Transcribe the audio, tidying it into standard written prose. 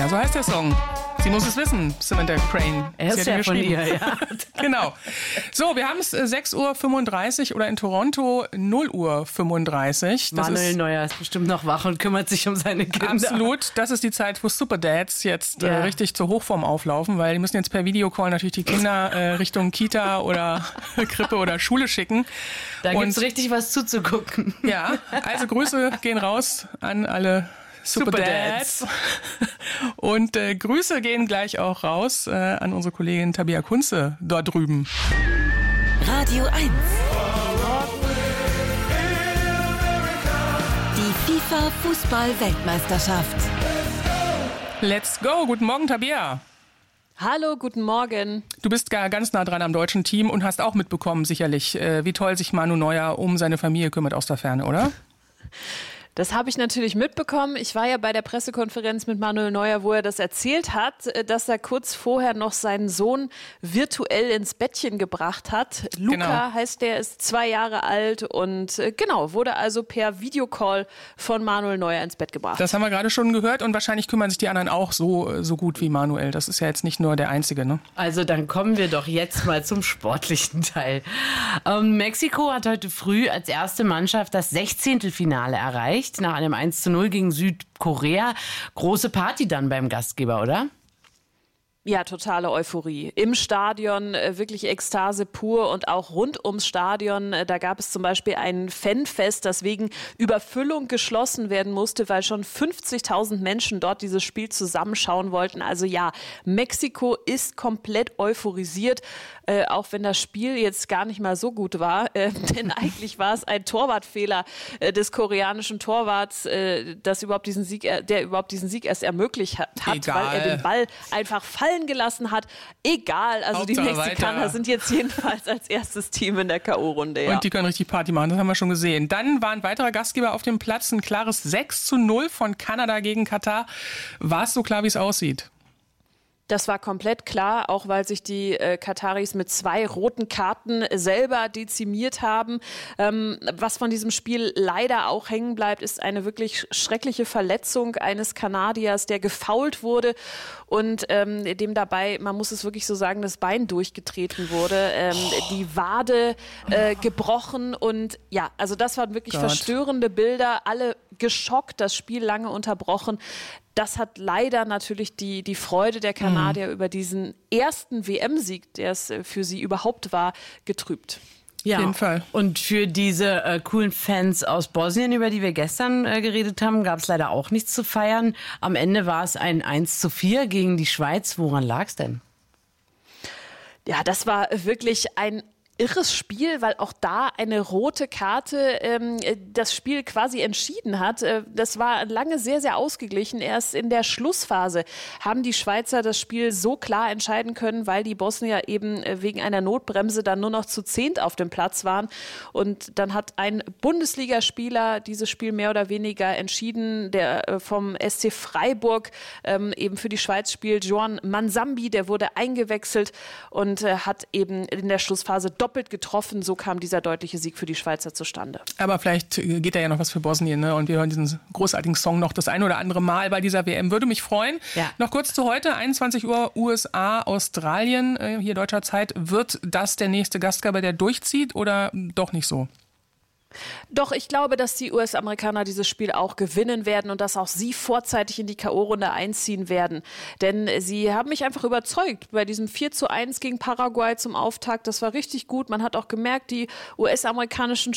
so heißt der Song. Sie muss es wissen, Samantha Crane. Er ist ja von ihr, ja. Genau. So, wir haben es 6:35 Uhr oder in Toronto 0:35 Uhr. Manuel Neuer ist bestimmt noch wach und kümmert sich um seine Kinder. Absolut. Das ist die Zeit, wo Superdads jetzt richtig zur Hochform auflaufen, weil die müssen jetzt per Videocall natürlich die Kinder Richtung Kita oder Krippe oder Schule schicken. Da gibt's richtig was zuzugucken. Ja, also Grüße gehen raus an alle Superdads. Und Grüße gehen gleich auch raus an unsere Kollegin Tabea Kunze dort drüben. Radio 1. Die FIFA-Fußball-Weltmeisterschaft. Let's go. Guten Morgen, Tabea. Hallo, guten Morgen. Du bist ganz nah dran am deutschen Team und hast auch mitbekommen, sicherlich, wie toll sich Manu Neuer um seine Familie kümmert aus der Ferne, oder? Das habe ich natürlich mitbekommen. Ich war ja bei der Pressekonferenz mit Manuel Neuer, wo er das erzählt hat, dass er kurz vorher noch seinen Sohn virtuell ins Bettchen gebracht hat. Luca heißt der, ist 2 Jahre alt und wurde also per Videocall von Manuel Neuer ins Bett gebracht. Das haben wir gerade schon gehört und wahrscheinlich kümmern sich die anderen auch so gut wie Manuel. Das ist ja jetzt nicht nur der Einzige, ne? Also dann kommen wir doch jetzt mal zum sportlichen Teil. Mexiko hat heute früh als erste Mannschaft das 16. Finale erreicht. Nach einem 1:0 gegen Südkorea. Große Party dann beim Gastgeber, oder? Ja, totale Euphorie. Im Stadion wirklich Ekstase pur und auch rund ums Stadion. Da gab es zum Beispiel ein Fanfest, das wegen Überfüllung geschlossen werden musste, weil schon 50.000 Menschen dort dieses Spiel zusammenschauen wollten. Also ja, Mexiko ist komplett euphorisiert, auch wenn das Spiel jetzt gar nicht mal so gut war. Denn eigentlich war es ein Torwartfehler des koreanischen Torwarts, der überhaupt diesen Sieg erst ermöglicht hat, weil er den Ball einfach fallen gelassen hat. Egal, also Hauptsache die Mexikaner sind jetzt jedenfalls als erstes Team in der K.O.-Runde. Ja. Und die können richtig Party machen, das haben wir schon gesehen. Dann war ein weiterer Gastgeber auf dem Platz, ein klares 6:0 von Kanada gegen Katar. War es so klar, wie es aussieht? Das war komplett klar, auch weil sich die Kataris mit 2 roten Karten selber dezimiert haben. Was von diesem Spiel leider auch hängen bleibt, ist eine wirklich schreckliche Verletzung eines Kanadiers, der gefoult wurde und dem dabei, man muss es wirklich so sagen, das Bein durchgetreten wurde, die Wade gebrochen und ja, also das waren wirklich verstörende Bilder, alle geschockt, das Spiel lange unterbrochen. Das hat leider natürlich die Freude der Kanadier über diesen ersten WM-Sieg, der es für sie überhaupt war, getrübt. Ja, auf jeden Fall. Und für diese coolen Fans aus Bosnien, über die wir gestern geredet haben, gab es leider auch nichts zu feiern. Am Ende war es ein 1:4 gegen die Schweiz. Woran lag es denn? Ja, das war wirklich ein irres Spiel, weil auch da eine rote Karte das Spiel quasi entschieden hat. Das war lange sehr, sehr ausgeglichen. Erst in der Schlussphase haben die Schweizer das Spiel so klar entscheiden können, weil die Bosnier eben wegen einer Notbremse dann nur noch zu 10 auf dem Platz waren. Und dann hat ein Bundesligaspieler dieses Spiel mehr oder weniger entschieden, der vom SC Freiburg eben für die Schweiz spielt, Joan Mansambi, der wurde eingewechselt und hat eben in der Schlussphase doppelt getroffen. So kam dieser deutliche Sieg für die Schweizer zustande. Aber vielleicht geht da ja noch was für Bosnien, ne? Und wir hören diesen großartigen Song noch das ein oder andere Mal bei dieser WM. Würde mich freuen. Ja. Noch kurz zu heute, 21 Uhr USA, Australien, hier deutscher Zeit. Wird das der nächste Gastgeber, der durchzieht oder doch nicht so? Doch, ich glaube, dass die US-Amerikaner dieses Spiel auch gewinnen werden und dass auch sie vorzeitig in die K.O.-Runde einziehen werden. Denn sie haben mich einfach überzeugt bei diesem 4:1 gegen Paraguay zum Auftakt. Das war richtig gut. Man hat auch gemerkt, die US-amerikanischen